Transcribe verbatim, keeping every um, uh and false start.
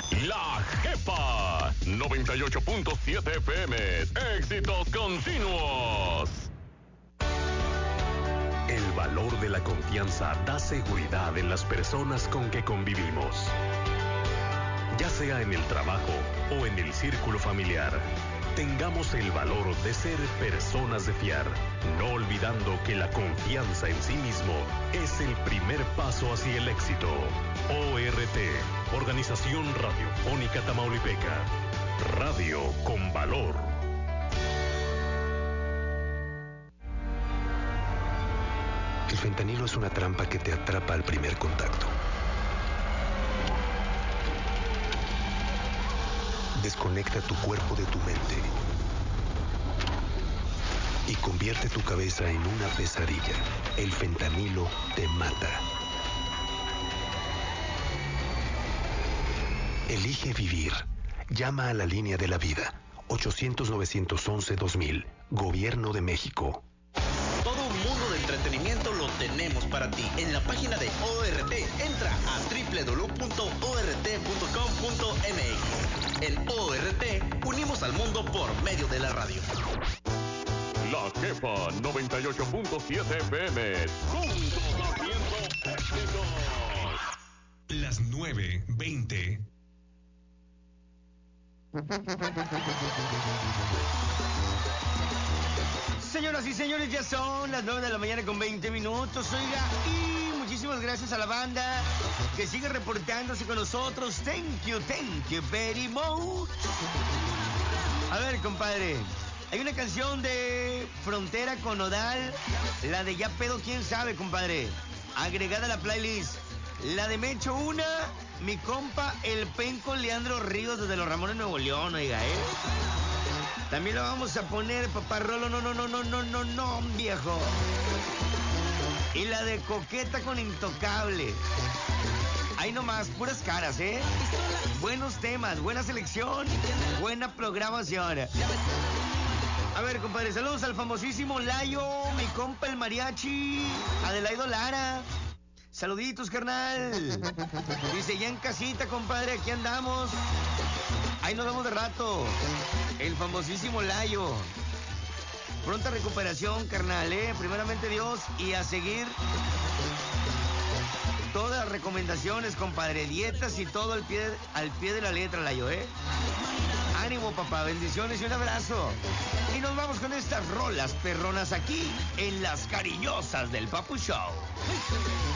La Jefa noventa y ocho punto siete F M. Éxitos continuos. El valor de la confianza da seguridad en las personas con que convivimos. Ya sea en el trabajo o en el círculo familiar, tengamos el valor de ser personas de fiar, no olvidando que la confianza en sí mismo es el primer paso hacia el éxito. O R T, Organización Radiofónica Tamaulipeca. Radio con valor. El fentanilo es una trampa que te atrapa al primer contacto. Desconecta tu cuerpo de tu mente y convierte tu cabeza en una pesadilla. El fentanilo te mata. Elige vivir. Llama a la línea de la vida. ochocientos, novecientos once, dos mil. Gobierno de México. Todo un mundo de entretenimiento lo tenemos para ti. En la página de O R T, entra a doble u doble u doble u punto o r t punto com punto m x. En O R T, unimos al mundo por medio de la radio. La Jefa noventa y ocho punto siete F M. Juntos haciendo éxitos. Las nueve veinte. Señoras y señores, ya son las nueve de la mañana con veinte minutos, oiga, y muchísimas gracias a la banda que sigue reportándose con nosotros. Thank you, thank you very much. A ver, compadre, hay una canción de Frontera con Nodal, la de Ya Pedo, quién sabe, compadre, agregada a la playlist. La de Me Echo Una, mi compa El Penco Leandro Ríos desde Los Ramones, Nuevo León, oiga, ¿eh? También lo vamos a poner, papá Rolo, no, no, no, no, no, no, no, viejo. Y la de Coqueta con Intocable. Ahí nomás, puras caras, ¿eh? Buenos temas, buena selección, buena programación. A ver, compadre, saludos al famosísimo Layo, mi compa el mariachi, Adelaido Lara. Saluditos, carnal. Dice, ya en casita, compadre, aquí andamos. Ahí nos vemos de rato. El famosísimo Layo. Pronta recuperación, carnal, ¿eh? Primeramente Dios, y a seguir todas las recomendaciones, compadre. Dietas y todo al pie, al pie de la letra, Layo, ¿eh? Ánimo, papá. Bendiciones y un abrazo. Y nos vamos con estas rolas perronas aquí en Las Cariñosas del Papu Show.